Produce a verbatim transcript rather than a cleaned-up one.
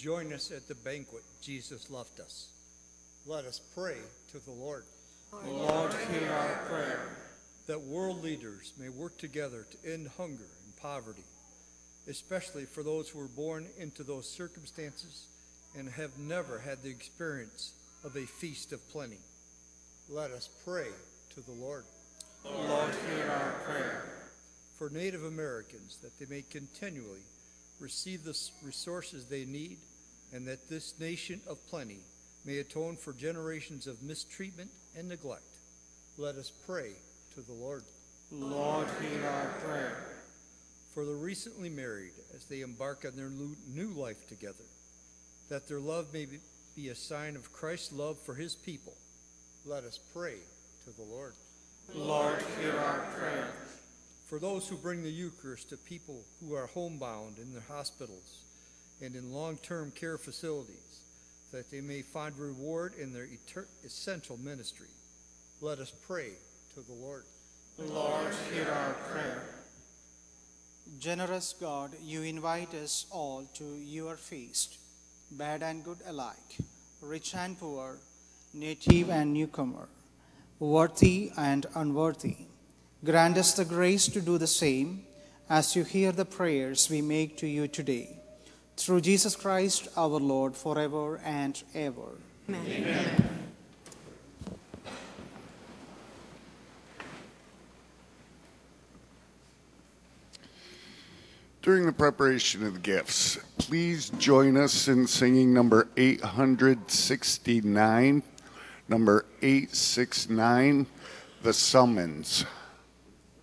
join us at the banquet Jesus left us. Let us pray to the Lord. Lord, hear our prayer. That world leaders may work together to end hunger and poverty, especially for those who were born into those circumstances and have never had the experience of a feast of plenty. Let us pray to the Lord. Lord, hear our prayer. For Native Americans, that they may continually receive the resources they need, and that this nation of plenty may atone for generations of mistreatment and neglect. Let us pray to the Lord. Lord, hear our prayer. For the recently married, as they embark on their new life together, that their love may be a sign of Christ's love for his people. Let us pray to the Lord. Lord, hear our prayer. For those who bring the Eucharist to people who are homebound in their hospitals and in long-term care facilities, that they may find reward in their essential ministry. Let us pray to the Lord. Lord, hear our prayer. Generous God, you invite us all to your feast, bad and good alike, rich and poor, native and newcomer, worthy and unworthy. Grant us the grace to do the same as you hear the prayers we make to you today. Through Jesus Christ our Lord, forever and ever. Amen. Amen. During the preparation of the gifts, please join us in singing number eight hundred sixty-nine, number eight sixty-nine, The Summons.